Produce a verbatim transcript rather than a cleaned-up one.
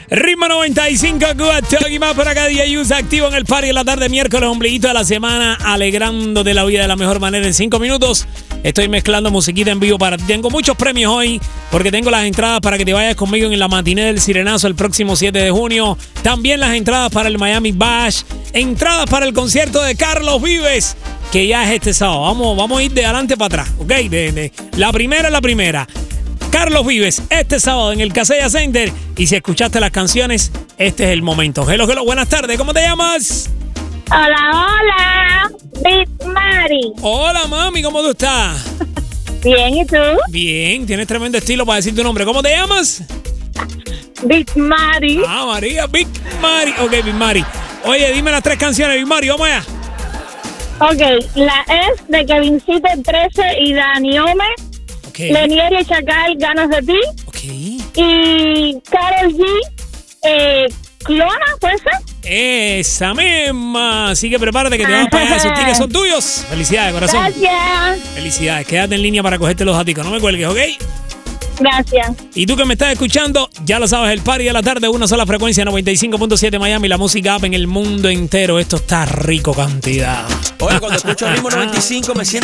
Ritmo noventa y cinco, Cuba, Toki más por acá, D J Usa, activo en el party en la tarde, miércoles, ombliguito de la semana, alegrándote la vida de la mejor manera en cinco minutos. Estoy mezclando musiquita en vivo para ti. Tengo muchos premios hoy porque tengo las entradas para que te vayas conmigo en la matiné del Sirenazo el próximo siete de junio. También las entradas para el Miami Bash. Entradas para el concierto de Carlos Vives, que ya es este sábado. Vamos, vamos a ir de adelante para atrás, ¿ok? De, de, la primera es la primera. Carlos Vives, este sábado en el Casella Center. Y si escuchaste las canciones, este es el momento. Hello, hello, buenas tardes. ¿Cómo te llamas? Hola, hola. Big Mari. Hola, mami. ¿Cómo tú estás? Bien, ¿y tú? Bien. Tienes tremendo estilo para decir tu nombre. ¿Cómo te llamas? Big Mari. Ah, María. Big Mari. Ok, Big Mari. Oye, dime las tres canciones, Big Mari. Vamos allá. Ok, la es de Kevincito trece y Dani Ome. Okay. Lenier y Chacal, Ganas de ti. Ok. Y Karol G, eh, Clona, ¿puede ser? Esa misma. Así que prepárate que te vas a pagar. Esos tickets son tuyos. Felicidades, corazón. Gracias. Felicidades. Quédate en línea para cogerte los daticos. No me cuelgues, ¿ok? Gracias. Y tú que me estás escuchando, ya lo sabes, el party de la tarde, una sola frecuencia, noventa y cinco punto siete Miami, la música app en el mundo entero. Esto está rico cantidad. Oye, cuando escucho el ritmo noventa y cinco me siento